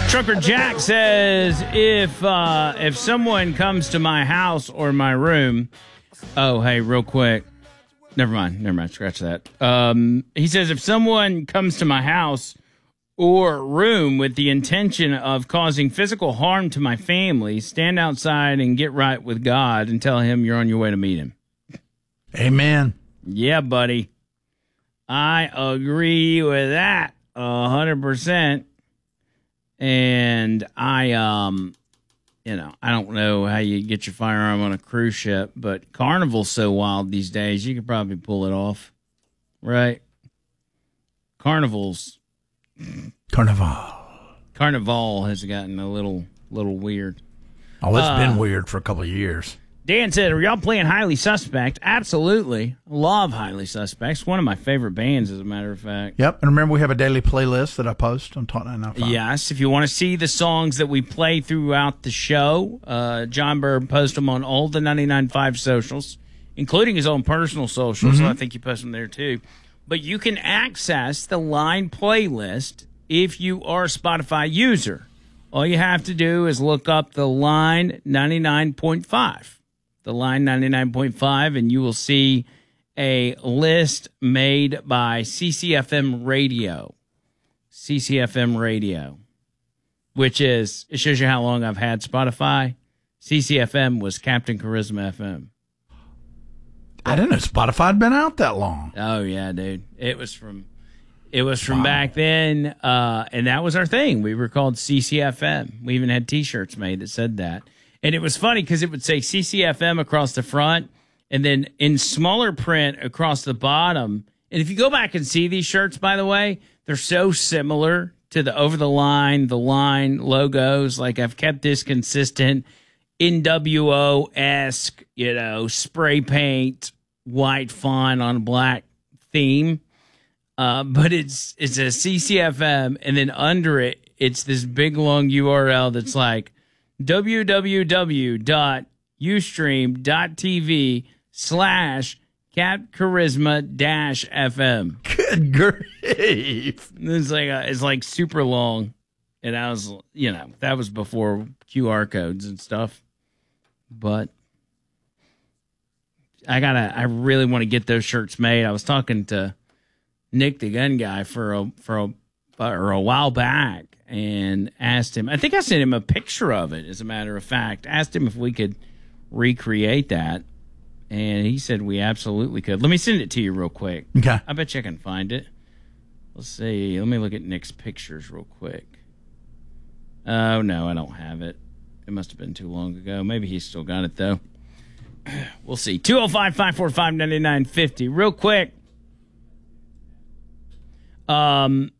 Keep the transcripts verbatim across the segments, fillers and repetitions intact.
Trucker Jack says, if uh, if someone comes to my house or my room, oh, hey, real quick. Never mind. Never mind. Scratch that. Um, he says, if someone comes to my house or room with the intention of causing physical harm to my family, stand outside and get right with God and tell him you're on your way to meet him. Amen. Yeah, buddy. I agree with that a hundred percent. And I, um, you know, I don't know how you get your firearm on a cruise ship, but Carnival's so wild these days, you could probably pull it off, right? Carnival's Carnival. Carnival has gotten a little, little weird. Oh, it's uh, been weird for a couple of years. Dan said, are y'all playing Highly Suspect? Absolutely. Love Highly Suspects. One of my favorite bands, as a matter of fact. Yep. And remember, we have a daily playlist that I post on Talk nine ninety-five. Yes. If you want to see the songs that we play throughout the show, uh, John Bird posts them on all the ninety-nine point five socials, including his own personal socials. Mm-hmm. So I think you post them there, too. But you can access the Line playlist if you are a Spotify user. All you have to do is look up the Line ninety-nine point five. The Line ninety-nine point five, and you will see a list made by C C F M Radio. C C F M Radio, which is, it shows you how long I've had Spotify. C C F M was Captain Charisma F M. I didn't know Spotify had been out that long. Oh, yeah, dude. It was from, it was from Wow. back then, uh, and that was our thing. We were called C C F M. We even had T-shirts made that said that. And it was funny because it would say C C F M across the front and then in smaller print across the bottom. And if you go back and see these shirts, by the way, they're so similar to the Over the Line, the Line logos. Like, I've kept this consistent N W O-esque, you know, spray paint, white font on a black theme. Uh, but it's it's a C C F M, and then under it, it's this big, long U R L that's like, www.ustream.tv slash Cap Charisma dash FM. Good grief. It's like, a, it's like super long. And I was, you know, that was before Q R codes and stuff. But I gotta, I really want to get those shirts made. I was talking to Nick the Gun Guy for a, for a, or a while back. And asked him, I think I sent him a picture of it, as a matter of fact. Asked him if we could recreate that. And he said we absolutely could. Let me send it to you real quick. Okay. I bet you I can find it. Let's see. Let me look at Nick's pictures real quick. Oh, no, I don't have it. It must have been too long ago. Maybe he's still got it, though. We'll see. two oh five, five four five, nine nine five oh. Real quick. Um...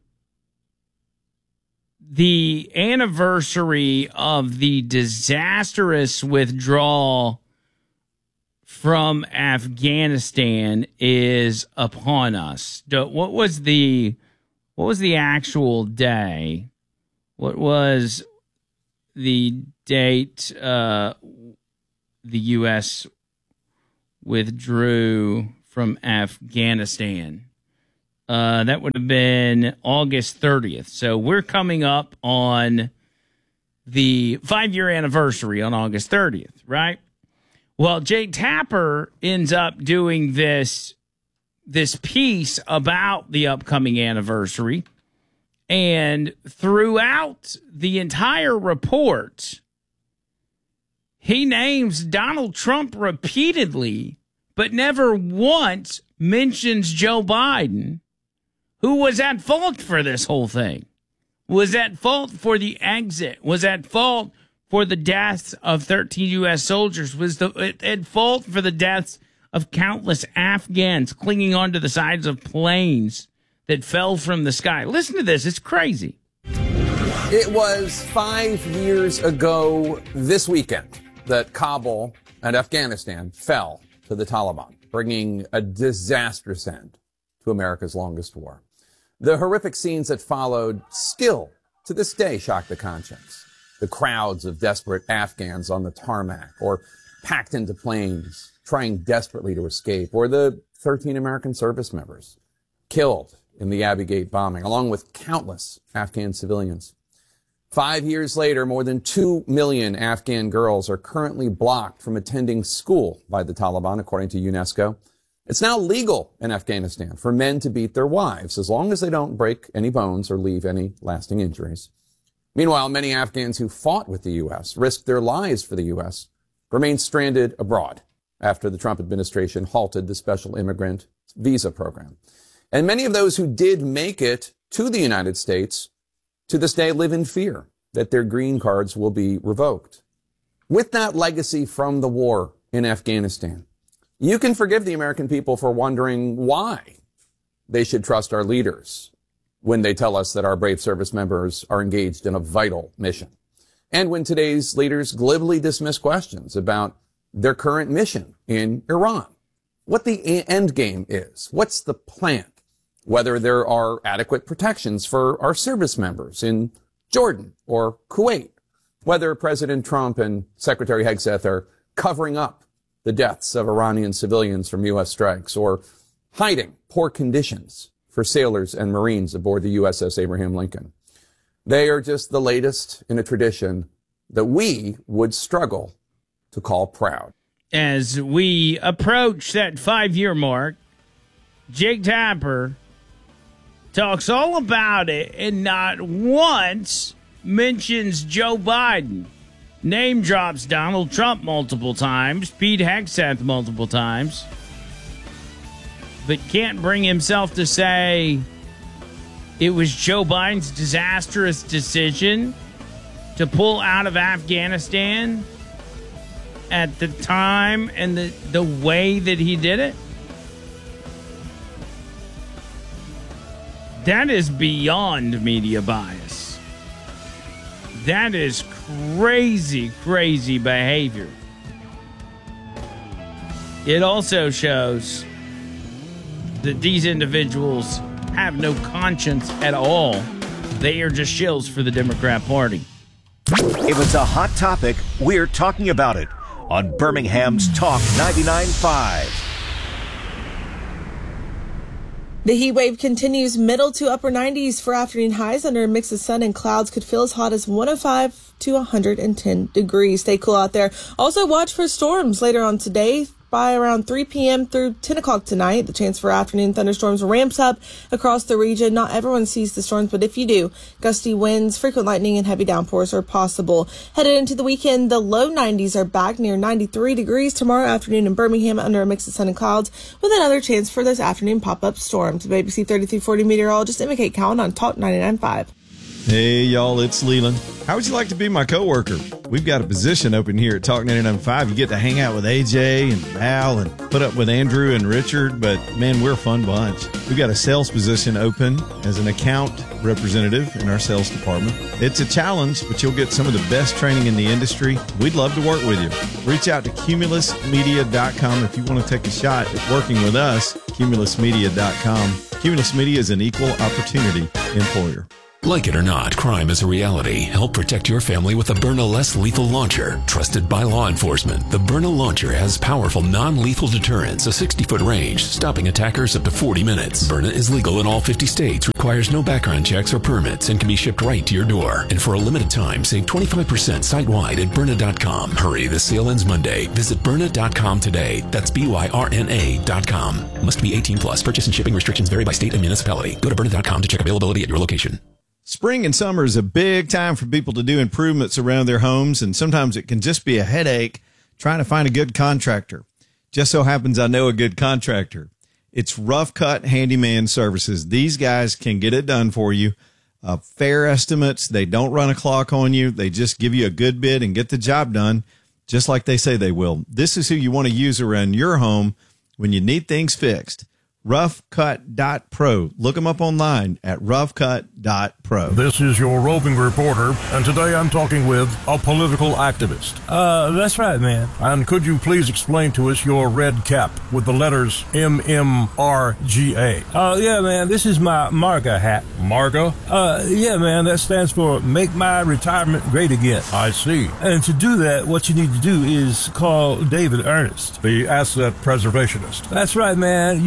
The anniversary of the disastrous withdrawal from Afghanistan is upon us. What was the what was the actual day? What was the date uh, the U S withdrew from Afghanistan? Uh, that would have been August thirtieth. So we're coming up on the five-year anniversary on August thirtieth, right? Well, Jake Tapper ends up doing this, this piece about the upcoming anniversary. And throughout the entire report, he names Donald Trump repeatedly, but never once mentions Joe Biden, who was at fault for this whole thing, was at fault for the exit, was at fault for the deaths of thirteen U S soldiers, was the, at fault for the deaths of countless Afghans clinging onto the sides of planes that fell from the sky. Listen to this. It's crazy. It was five years ago this weekend that Kabul and Afghanistan fell to the Taliban, bringing a disastrous end to America's longest war. The horrific scenes that followed still, to this day, shock the conscience. The crowds of desperate Afghans on the tarmac, or packed into planes, trying desperately to escape, or the thirteen American service members killed in the Abbey Gate bombing, along with countless Afghan civilians. Five years later, more than two million Afghan girls are currently blocked from attending school by the Taliban, according to UNESCO. It's now legal in Afghanistan for men to beat their wives, as long as they don't break any bones or leave any lasting injuries. Meanwhile, many Afghans who fought with the U S, risked their lives for the U S, remain stranded abroad after the Trump administration halted the special immigrant visa program. And many of those who did make it to the United States to this day live in fear that their green cards will be revoked. With that legacy from the war in Afghanistan, you can forgive the American people for wondering why they should trust our leaders when they tell us that our brave service members are engaged in a vital mission. And when today's leaders glibly dismiss questions about their current mission in Iran, what the end game is, what's the plan, whether there are adequate protections for our service members in Jordan or Kuwait, whether President Trump and Secretary Hegseth are covering up the deaths of Iranian civilians from U S strikes or hiding poor conditions for sailors and Marines aboard the U S S Abraham Lincoln. They are just the latest in a tradition that we would struggle to call proud. As we approach that five-year mark, Jake Tapper talks all about it and not once mentions Joe Biden. Name drops Donald Trump multiple times, Pete Hegseth multiple times, but can't bring himself to say it was Joe Biden's disastrous decision to pull out of Afghanistan at the time and the, the way that he did it. That is beyond media bias. That is crazy, crazy behavior. It also shows that these individuals have no conscience at all. They are just shills for the Democrat Party. If it's a hot topic, we're talking about it on Birmingham's Talk ninety-nine point five. The heat wave continues, middle to upper nineties for afternoon highs under a mix of sun and clouds. Could feel as hot as one oh five to one hundred ten degrees. Stay cool out there. Also watch for storms later on today. By around three p.m. through ten o'clock tonight, the chance for afternoon thunderstorms ramps up across the region. Not everyone sees the storms, but if you do, gusty winds, frequent lightning, and heavy downpours are possible. Headed into the weekend, the low nineties are back near ninety-three degrees tomorrow afternoon in Birmingham under a mix of sun and clouds, with another chance for those afternoon pop-up storms. A B C thirty-three forty meteorologist Emma Kate Cowan on Talk ninety-nine point five. Hey, y'all, it's Leland. How would you like to be my coworker? We've got a position open here at Talk ninety-nine point five. You get to hang out with A J and Val and put up with Andrew and Richard, but, man, we're a fun bunch. We've got a sales position open as an account representative in our sales department. It's a challenge, but you'll get some of the best training in the industry. We'd love to work with you. Reach out to cumulus media dot com if you want to take a shot at working with us, cumulus media dot com. Cumulus Media is an equal opportunity employer. Like it or not, crime is a reality. Help protect your family with the Byrna Less Lethal Launcher. Trusted by law enforcement, the Byrna Launcher has powerful non-lethal deterrence, a sixty-foot range, stopping attackers up to forty minutes. Byrna is legal in all fifty states, requires no background checks or permits, and can be shipped right to your door. And for a limited time, save twenty-five percent site-wide at Byrna dot com. Hurry, the sale ends Monday. Visit Byrna dot com today. That's B Y R N A dot com. Must be eighteen plus. Purchase and shipping restrictions vary by state and municipality. Go to Byrna dot com to check availability at your location. Spring and summer is a big time for people to do improvements around their homes, and sometimes it can just be a headache trying to find a good contractor. Just so happens I know a good contractor. It's Rough Cut Handyman Services. These guys can get it done for you. Uh, fair estimates. They don't run a clock on you. They just give you a good bid and get the job done just like they say they will. This is who you want to use around your home when you need things fixed. rough cut dot pro. Look them up online at rough cut dot pro. This is your roving reporter, and today I'm talking with a political activist. Uh, that's right, man. And could you please explain to us your red cap with the letters M M R G A? Oh, uh, yeah, man, this is my MARGA hat. MARGA? Uh, yeah, man, that stands for Make My Retirement Great Again. I see. And to do that, what you need to do is call David Ernest, the asset preservationist. That's right, man. You can call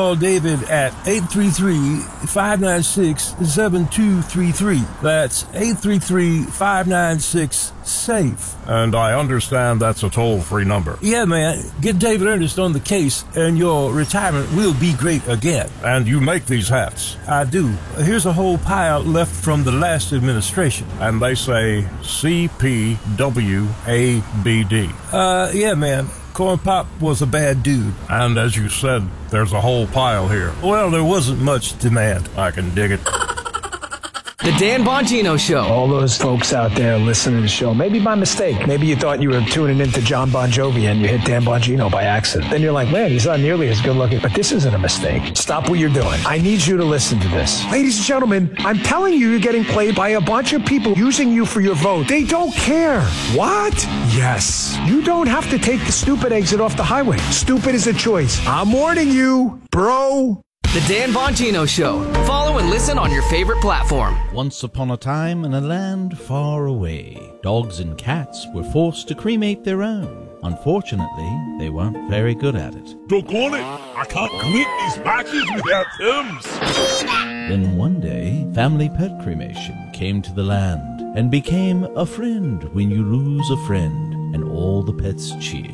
call David at eight three three, five nine six, seven two three three. That's eight three three, five nine six, SAFE. And I understand that's a toll-free number. Yeah, man. Get David Ernest on the case, and your retirement will be great again. And you make these hats. I do. Here's a whole pile left from the last administration. And they say C P W A B D. Uh, yeah, man. Corn Pop was a bad dude. And as you said, there's a whole pile here. Well, there wasn't much demand. I can dig it. The Dan Bongino Show. All those folks out there listening to the show, maybe by mistake. Maybe you thought you were tuning into John Bon Jovi and you hit Dan Bongino by accident. Then you're like, man, he's not nearly as good looking. But this isn't a mistake. Stop what you're doing. I need you to listen to this. Ladies and gentlemen, I'm telling you, you're getting played by a bunch of people using you for your vote. They don't care. What? Yes. You don't have to take the stupid exit off the highway. Stupid is a choice. I'm warning you, bro. The Dan Bongino Show. Follow and listen on your favorite platform. Once upon a time in a land far away, dogs and cats were forced to cremate their own. Unfortunately, they weren't very good at it. Doggone it! I can't cremate these matches without terms! Then one day, family pet cremation came to the land and became a friend when you lose a friend, and all the pets cheered.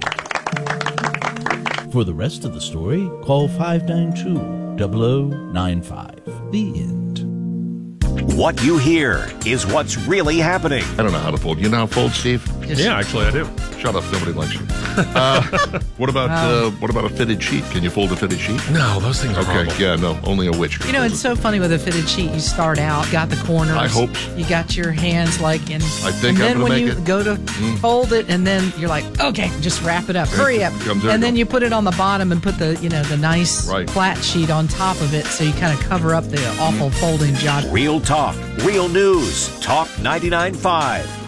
For the rest of the story, call five nine two, zero zero nine five. The end. What you hear is what's really happening. I don't know how to fold. You know how to fold, Steve? Yes. Yeah, actually I do. Shut up. Nobody likes you. Uh, what about uh, what about a fitted sheet? Can you fold a fitted sheet? No, those things are okay. horrible. Yeah, no, only a witch. You know, it's so funny with a fitted sheet. You start out, got the corners. I hope. You got your hands like in. I think and then I'm when gonna you make it. go to Mm. fold it, and then you're like, okay, just wrap it up, hurry up, comes there and then go. you put it on the bottom and put the you know the nice Right. flat sheet on top of it, so you kind of cover up the awful folding job. Real talk, real news. Talk ninety-nine point five.